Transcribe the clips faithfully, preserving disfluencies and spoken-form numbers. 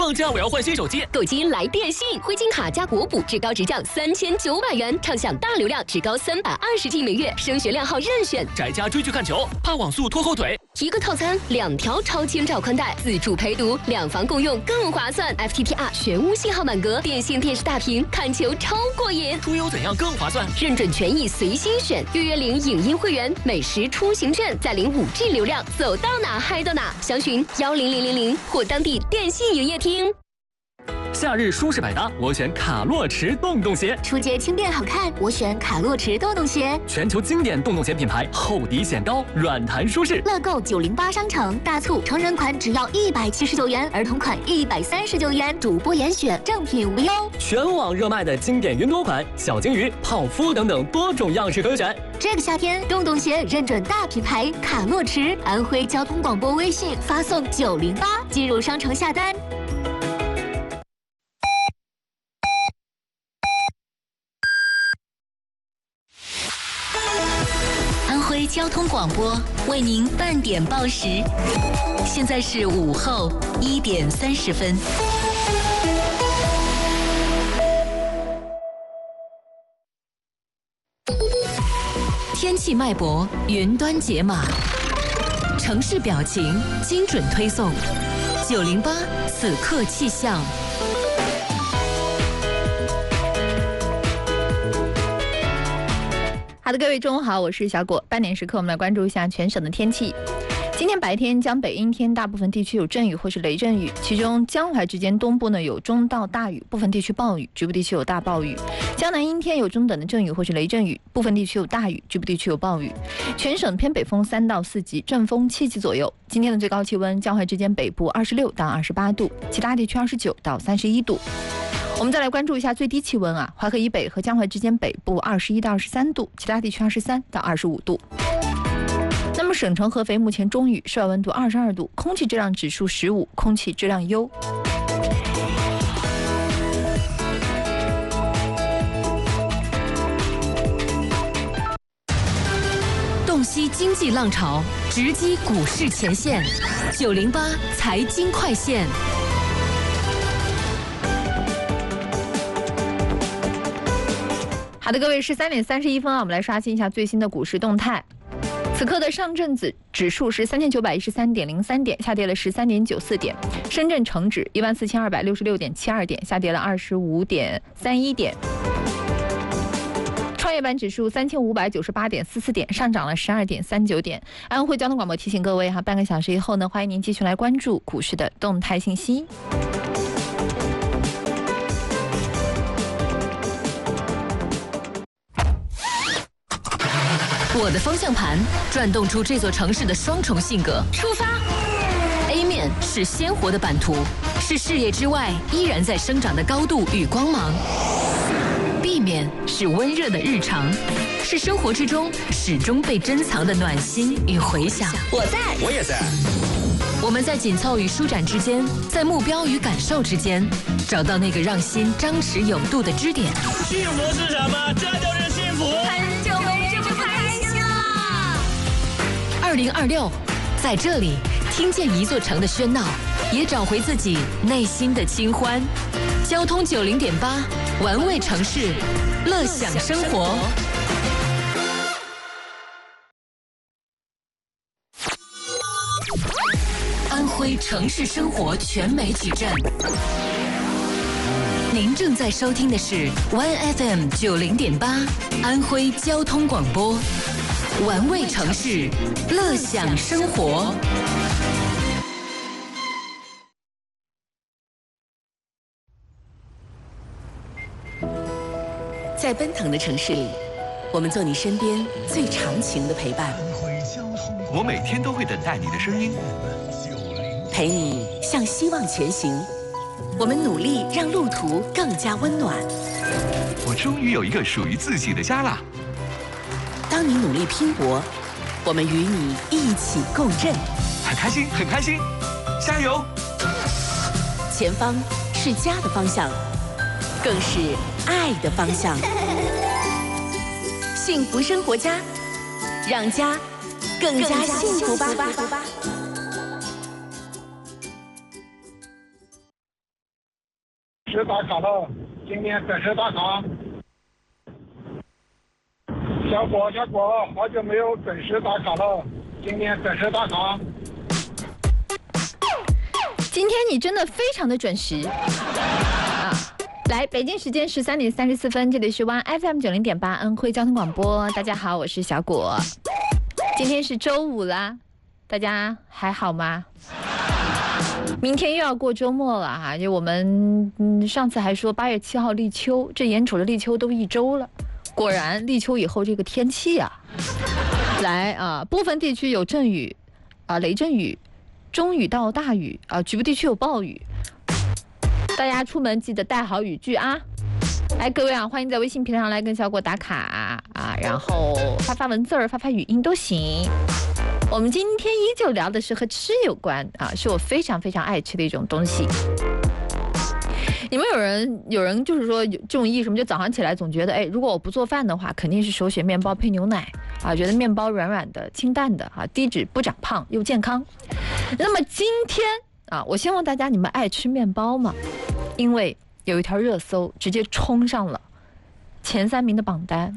放假我要换新手机， 购机来电信，灰金卡加国补，至高直降三千九百元，畅享大流量，至高三百二十 G 每月，升学靓号任选。 宅家追剧看球，怕网速拖后腿。 一个套餐，两条超千兆宽带，自助陪读，两房共用更划算。F T T R 全屋信号满格，电信电视大屏，看球超过瘾。 出游怎样更划算？ 认准权益随心选，预约领影音会员，美食出行券，再领五 G 流量，走到哪嗨到哪。详询幺零零零零或当地电信营业厅。 夏日舒适百搭，我选卡洛驰洞洞鞋。 出街轻便好看，我选卡洛驰洞洞鞋。 全球经典洞洞鞋品牌，厚底显高，软弹舒适。 乐购九零八商城大促，成人款只要一百七十九元，儿童款一百三十九元，主播严选，正品无忧。 全网热卖的经典云朵款、小金鱼、泡芙等等多种样式可选。 这个夏天，洞洞鞋认准大品牌卡洛驰，安徽交通广播微信发送九零八进入商城下单。交通广播为您半点报时，现在是午后一点三十分。天气脉搏，云端解码，城市表情，精准推送。九零八此刻气象。 好的，各位中午好，我是小果。半点时刻，我们来关注一下全省的天气。今天白天江北阴天，大部分地区有阵雨或是雷阵雨，其中江淮之间东部呢有中到大雨，部分地区暴雨，局部地区有大暴雨。江南阴天有中等的阵雨或是雷阵雨，部分地区有大雨，局部地区有暴雨。全省偏北风三到四级，阵风七级左右。今天的最高气温，江淮之间北部二十六到二十八度，其他地区二十九到三十一度。我们再来关注一下最低气温啊，淮河以北和江淮之间北部二十一到二十三度，其他地区二十三到二十五度。那么省城合肥目前中雨，室外温度二十二度，空气质量指数十五，空气质量优。 洞悉经济浪潮，直击股市前线，九零八财经快线。 好的，各位，是三点三十一分啊，我们来刷新一下最新的股市动态。此刻的上证指指数是三千九百一十三点零三点，下跌了十三点九四点；深圳成指一万四千二百六十六点七二点，下跌了二十五点三一点；创业板指数三千五百九十八点四四点，上涨了十二点三九点。安徽交通广播提醒各位哈，半个小时以后呢，欢迎您继续来关注股市的动态信息。 我的方向盘转动出这座城市的双重性格。出发 A 面是鲜活的版图，是事业之外依然在生长的高度与光芒。B 面是温热的日常，是生活之中始终被珍藏的暖心与回响。 我在， 我也在。 我们在紧凑与舒展之间，在目标与感受之间，找到那个让心张弛有度的支点。 幸福是什么？这就是幸福。 很久没这么开心了。二零二六，在这里听见一座城的喧闹，也找回自己内心的清欢。交通九零点八，玩味城市，乐享生活。安徽城市生活全媒矩阵。您正在收听的是 One F M 九零点八，安徽交通广播，玩味城市，乐享生活。 在奔腾的城市里，我们做你身边最长情的陪伴。 我每天都会等待你的声音， 陪你向希望前行。我们努力让路途更加温暖。 我终于有一个属于自己的家了。 当你努力拼搏，我们与你一起共振。 很开心，很开心，加油！ 前方是家的方向，更是爱的方向。幸福生活家，让家更加幸福吧。 时打卡了，今天准时打卡。小果小果，好久没有准时打卡了，今天准时打卡。 今天你真的非常的准时啊！来，北京时间十三点三十四分，这里是 One F M 九零点八恩惠交通广播。大家好，我是小果。今天是周五啦，大家还好吗？明天又要过周末了哈，就我们嗯上次还说八月七号立秋，这眼瞅着立秋都一周了，果然立秋以后这个天气啊，来啊，部分地区有阵雨啊，雷阵雨。中雨到大雨啊，局部地区有暴雨，大家出门记得带好雨具啊！哎，各位啊，欢迎在微信平台上来跟小果打卡啊，然后发发文字儿、发发语音都行。我们今天依旧聊的是和吃有关啊，是我非常非常爱吃的一种东西。你们有人有人就是说有这种意识吗？就早上起来总觉得，哎，如果我不做饭的话，肯定是首选面包配牛奶啊，觉得面包软软的、清淡的啊，低脂不长胖又健康。那么今天啊，我希望大家你们爱吃面包吗？因为有一条热搜直接冲上了前三名的榜单。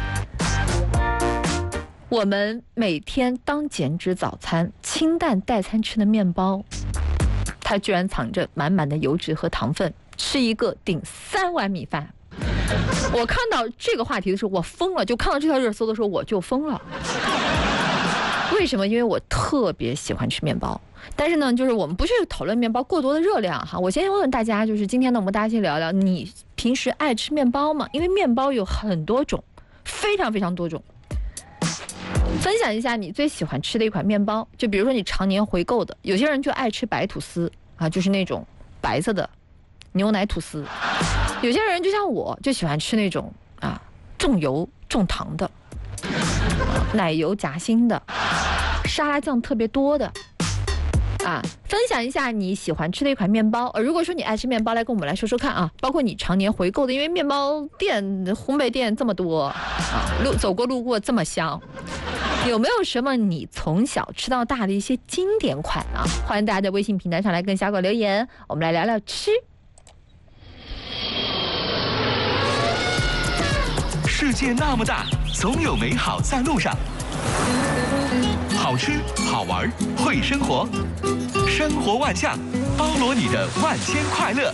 我们每天当减脂早餐、清淡代餐吃的面包，它居然藏着满满的油脂和糖分。吃一个顶三碗米饭，我看到这个话题的时候，我疯了。就看到这条热搜的时候，我就疯了。为什么？因为我特别喜欢吃面包。但是呢，就是我们不去讨论面包过多的热量哈。我先问问大家，就是今天呢，我们大家先聊聊，你平时爱吃面包吗？因为面包有很多种，非常非常多种。分享一下你最喜欢吃的一款面包，就比如说你常年回购的，有些人就爱吃白吐司啊，就是那种白色的。牛奶吐司，有些人就像我，就喜欢吃那种啊重油重糖的，奶油夹心的，沙拉酱特别多的，啊，分享一下你喜欢吃的一款面包。呃，如果说你爱吃面包，来跟我们来说说看啊，包括你常年回购的，因为面包店、烘焙店这么多啊，路走过路过这么香。有没有什么你从小吃到大的一些经典款啊？欢迎大家在微信平台上来跟小果留言，我们来聊聊吃。 世界那么大，总有美好在路上。好吃、好玩、会生活，生活万象，包罗你的万千快乐。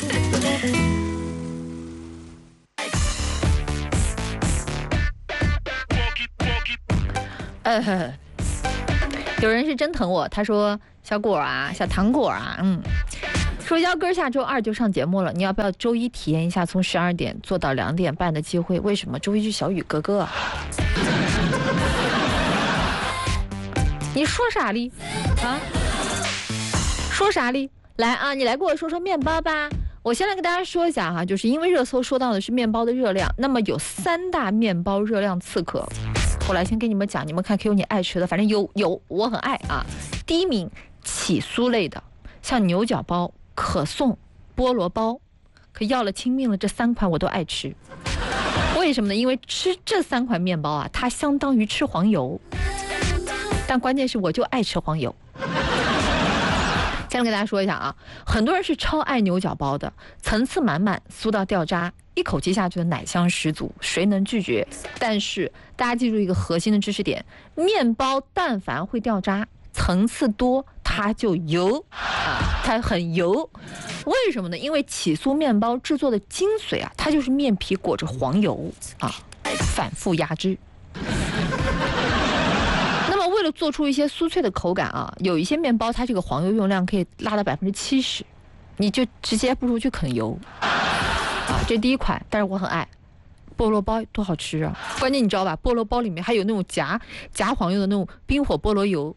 呃，有人是真疼我，他说：“小果啊，小糖果啊，嗯。”说腰哥下周二就上节目了，你要不要周一体验一下从十二点做到两点半的机会？为什么？周一是小雨哥哥啊！你说啥哩？啊？说啥哩？来啊，你来跟我说说面包吧。我先来跟大家说一下哈，就是因为热搜说到的是面包的热量，那么有三大面包热量刺客。我来先给你们讲，你们看 Q 你爱吃的，反正有有我很爱啊。第一名起酥类的，像牛角包。可颂、菠萝包，可要了亲命了，这三款我都爱吃。为什么呢？因为吃这三款面包啊，它相当于吃黄油。但关键是我就爱吃黄油。先来跟大家说一下啊，很多人是超爱牛角包的，层次满满，酥到掉渣，一口气下去的奶香十足，谁能拒绝？但是大家记住一个核心的知识点：面包但凡会掉渣，层次多它就油啊，它很油。为什么呢？因为起酥面包制作的精髓啊，它就是面皮裹着黄油啊，反复压制。那么为了做出一些酥脆的口感啊，有一些面包它这个黄油用量可以拉到百分之七十，你就直接不如去啃油啊。这第一款，但是我很爱。菠萝包多好吃啊！关键你知道吧？菠萝包里面还有那种夹夹黄油的那种冰火菠萝油。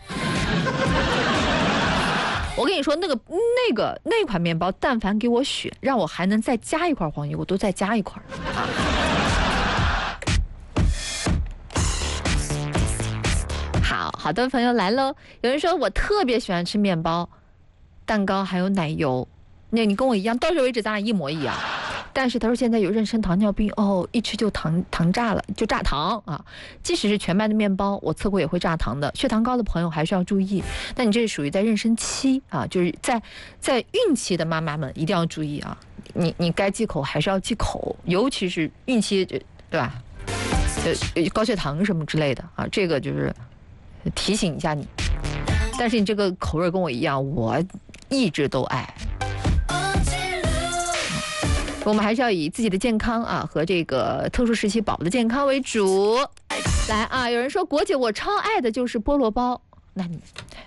我跟你说，那个那个那款面包，但凡给我选，让我还能再加一块黄油，我都再加一块啊。好好的朋友来喽，有人说我特别喜欢吃面包、蛋糕还有奶油，那你跟我一样，到时候为止咱俩一模一样。 但是他说现在有妊娠糖尿病哦，一吃就糖糖炸了，就炸糖啊。即使是全麦的面包，我测过也会炸糖的。血糖高的朋友还是要注意。那你这是属于在妊娠期啊，就是在在孕期的妈妈们一定要注意啊。你你该忌口还是要忌口，尤其是孕期，对吧？呃，高血糖什么之类的啊，这个就是提醒一下你。但是你这个口味跟我一样，我一直都爱。我们还是要以自己的健康啊和这个特殊时期宝宝的健康为主。来啊，有人说国姐我超爱的就是菠萝包，那你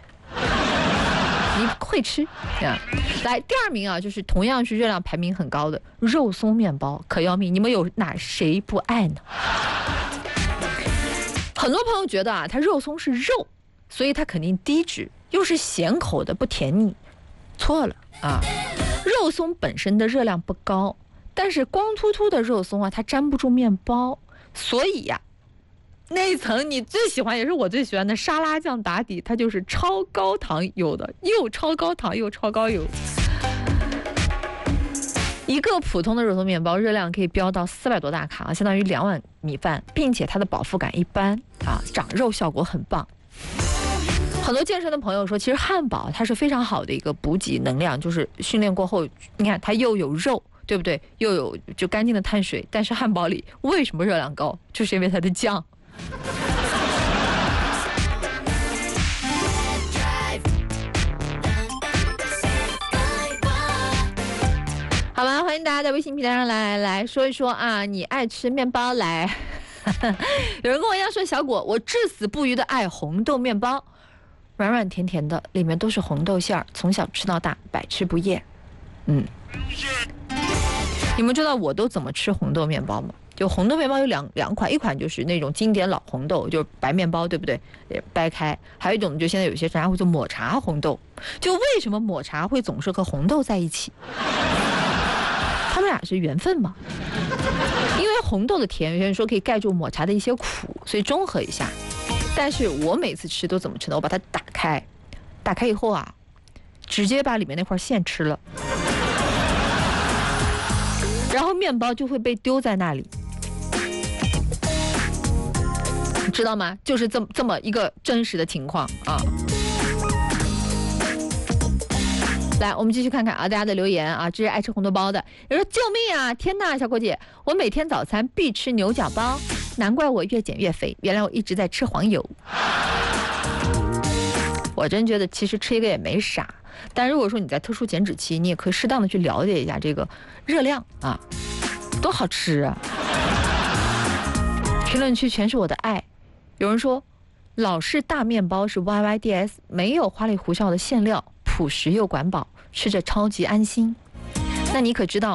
你会吃啊？来，第二名啊，就是同样是热量排名很高的肉松面包，可要命！你们有哪谁不爱呢？很多朋友觉得啊，它肉松是肉，所以它肯定低脂，又是咸口的，不甜腻。错了啊，肉松本身的热量不高，但是光秃秃的肉松啊，它粘不住面包，所以呀、啊，那一层你最喜欢也是我最喜欢的沙拉酱打底，它就是超高糖油的，又超高糖又超高油。一个普通的肉松面包热量可以飙到四百多大卡，相当于两碗米饭，并且它的饱腹感一般啊，长肉效果很棒。很多健身的朋友说，其实汉堡它是非常好的一个补给能量，就是训练过后，你看它又有肉，对不对？又有就干净的碳水，但是汉堡里为什么热量高？就是因为它的酱。好吧，欢迎大家在微信平台上来来说一说啊，你爱吃面包来。有人跟我一样说，小果，我至死不渝的爱红豆面包，软软甜甜的，里面都是红豆馅儿，从小吃到大，百吃不厌。嗯，你们知道我都怎么吃红豆面包吗？就红豆面包有两两款，一款就是那种经典老红豆，就是白面包，对不对？掰开，还有一种就现在有些商家会做抹茶红豆。就为什么抹茶会总是和红豆在一起？他们俩是缘分嘛？因为红豆的甜，有些人说可以盖住抹茶的一些苦，所以中和一下。但是我每次吃都怎么吃呢？我把它打开，打开以后啊，直接把里面那块馅吃了，然后面包就会被丢在那里，你知道吗？就是这么这么一个真实的情况啊。来，我们继续看看啊，大家的留言啊，这是爱吃红豆包的，有人说救命啊！天哪，小郭姐，我每天早餐必吃牛角包，难怪我越减越肥，原来我一直在吃黄油。我真觉得其实吃一个也没啥，但如果说你在特殊减脂期，你也可以适当的去了解一下这个热量啊，多好吃啊！评论区全是我的爱，有人说老式大面包是 Y Y D S， 没有花里胡哨的馅料，朴实又管饱，吃着超级安心。那你可知道